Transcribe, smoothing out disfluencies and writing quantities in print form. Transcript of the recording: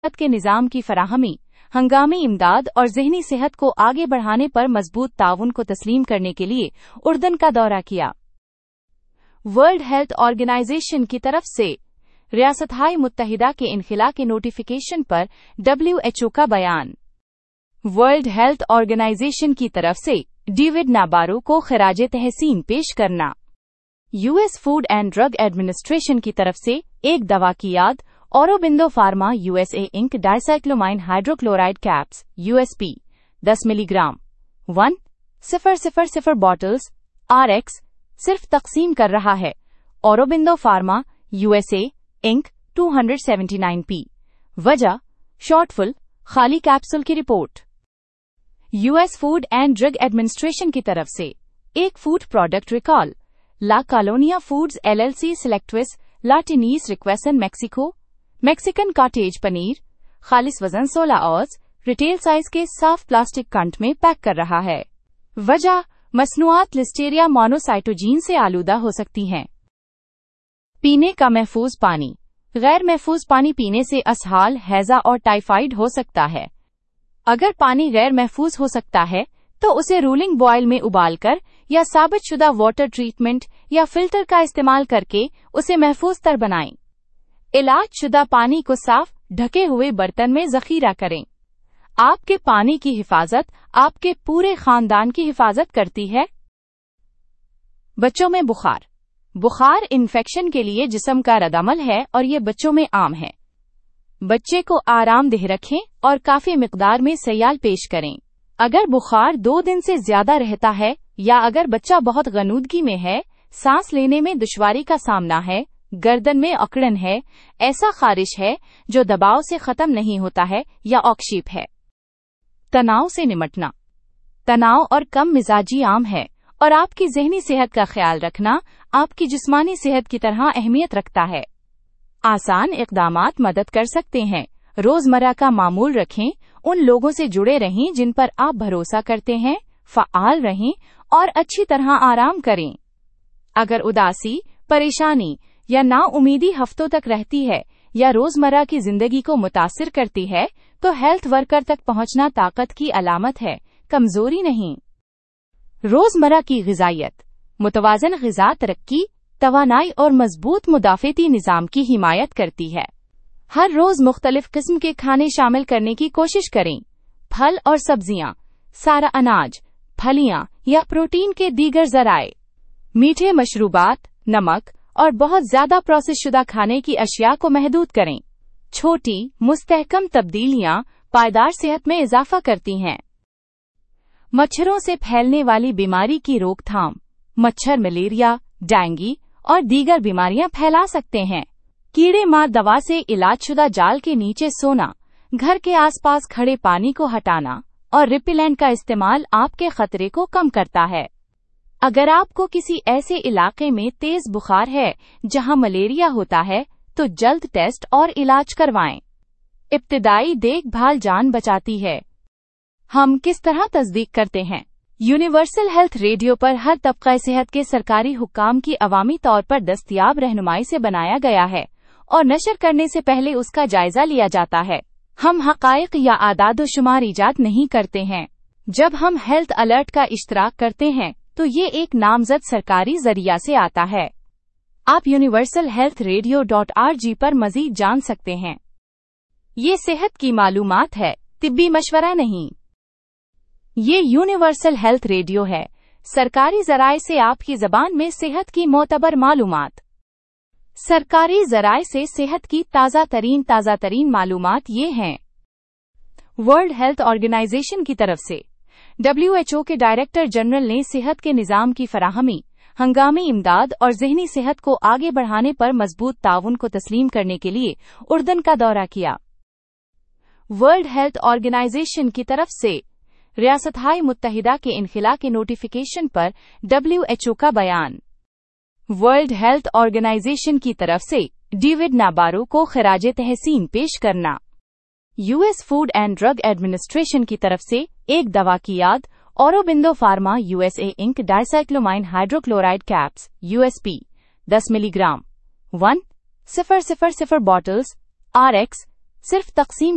सेहत के निज़ाम की फराहमी, हंगामी इमदाद और ज़हनी सेहत को आगे बढ़ाने पर मजबूत ताउन को तस्लीम करने के लिए उर्दन का दौरा किया। वर्ल्ड हेल्थ ऑर्गेनाइजेशन की तरफ से रियासत-ए मुत्तहिदा के इनखिला के नोटिफिकेशन पर WHO का बयान। वर्ल्ड हेल्थ ऑर्गेनाइजेशन की तरफ से डेविड नाबारो को खिराज तहसीन पेश करना। US food and drug administration की तरफ से एक दवा की याद, Aurobindo pharma USA ink dicyclomine hydrochloride caps USP 10 milligram 1000 bottles RX सिर्फ तकसीम कर रहा है। Aurobindo pharma USA ink 279p। वजह शॉर्टफुल खाली कैप्सूल की report. US food and drug administration की तरफ से एक फूड प्रोडक्ट रिकॉल। ला कॉलोनिया foods LLC सेलेक्टविस लाटिनीस रिक्वेसन Mexican cottage paneer खालिस वजन 16 औंस रिटेल साइज के साफ प्लास्टिक कंट में पैक कर रहा है। वजह मसनूआत लिस्टेरिया मोनोसाइटोजीन से आलूदा हो सकती हैं। पीने का महफूज पानी। गैर महफूज पानी पीने से असहाल, हैजा और टाइफाइड हो सकता है। अगर पानी गैर महफूज हो सकता है तो उसे रूलिंग बॉयल में उबालकर या साबितशुदा वाटर ट्रीटमेंट या फिल्टर का इस्तेमाल करके उसे महफूज तर बनाएं। इलाज शुदा पानी को साफ ढके हुए बर्तन में जखीरा करें। आपके पानी की हिफाजत आपके पूरे खानदान की हिफाजत करती है। बच्चों में बुखार। बुखार इन्फेक्शन के लिए जिस्म का रद्दअमल है और ये बच्चों में आम है। बच्चे को आरामदेह रखें और काफी मिकदार में सयाल पेश करें। अगर बुखार 2 दिन से ज्यादा रहता है या अगर बच्चा बहुत गनूदगी में है, सांस लेने में दुश्वारी का सामना है, गर्दन में अकड़न है, ऐसा खारिश है जो दबाव से खत्म नहीं होता है या ऑक्शीप है। तनाव से निमटना। तनाव और कम मिजाजी आम है और आपकी ज़हनी सेहत का ख्याल रखना आपकी जिस्मानी सेहत की तरह अहमियत रखता है। आसान इक़दामात मदद कर सकते हैं। रोजमर्रा का मामूल रखें, उन लोगों से जुड़े रहें जिन पर आप भरोसा करते हैं, फ़आल रहें और अच्छी तरह आराम करें। अगर उदासी, परेशानी या नाउमीदी हफ्तों तक रहती है या रोजमर्रा की जिंदगी को मुतासिर करती है, तो हेल्थ वर्कर तक पहुंचना ताकत की अलामत है, कमजोरी नहीं। रोजमर्रा की ग़िज़ायत। मुतवाज़न ग़िज़ा तरक्की, तवानाई और मजबूत मुदाफ़ती निज़ाम की हिमायत करती है। हर रोज मुख्तलिफ किस्म के खाने शामिल करने की कोशिश करें। फल और सब्जियां, सारा अनाज, फलियां या प्रोटीन के दीगर ज़राए। मीठे मशरूबात, नमक और बहुत ज्यादा प्रोसेस शुदा खाने की अशिया को महदूद करें। छोटी मुस्तहकम तब्दीलियां पायदार सेहत में इजाफा करती हैं। मच्छरों से फैलने वाली बीमारी की रोकथाम। मच्छर मलेरिया, डेंगू और दीगर बीमारियां फैला सकते हैं। कीड़े मार दवा से इलाजशुदा जाल के नीचे सोना, घर के आसपास खड़े पानी को हटाना और रिपेलेंट का इस्तेमाल आपके खतरे को कम करता है। अगर आपको किसी ऐसे इलाके में तेज बुखार है जहां मलेरिया होता है, तो जल्द टेस्ट और इलाज करवाएं। इब्तिदाई देखभाल जान बचाती है। हम किस तरह तस्दीक करते हैं? यूनिवर्सल हेल्थ रेडियो पर हर तबका सेहत के सरकारी हुक्काम की अवामी तौर पर दस्तयाब रहनुमाई से बनाया गया है और नशर करने से पहले उसका जायजा लिया जाता है। हम हक़ाइक़ या आदाद-ओ-शुमार इजाद नहीं करते हैं। जब हम हेल्थ अलर्ट का इश्तराक करते हैं तो ये एक नामज़द सरकारी जरिया से आता है। आप universalhealthradio.org पर मज़ीद जान सकते हैं। ये सेहत की मालूमात है, तिब्बी मशवरा नहीं। ये यूनिवर्सल हेल्थ रेडियो है, सरकारी ज़राए से आपकी ज़बान में सेहत की मोतबर मालूमात। सरकारी ज़राए से सेहत की ताज़ा तरीन मालूमात ये हैं। वर्ल्ड हेल्थ ऑर्गेनाइजेशन की तरफ से WHO के डायरेक्टर जनरल ने सेहत के निज़ाम की फराहमी, हंगामी इमदाद और ज़हनी सेहत को आगे बढ़ाने पर मजबूत ताउन को तस्लीम करने के लिए उर्दन का दौरा किया। वर्ल्ड हेल्थ ऑर्गेनाइजेशन की तरफ से रियासत-ए मुत्तहिदा के इनखिला के नोटिफिकेशन पर WHO का बयान। वर्ल्ड हेल्थ ऑर्गेनाइजेशन की तरफ से डेविड नाबारो को खिराज तहसीन पेश करना। US food and drug administration की तरफ से एक दवा की याद, Aurobindo pharma USA ink dicyclomine hydrochloride caps USP 10 milligram 1000 bottles RX सिर्फ तकसीम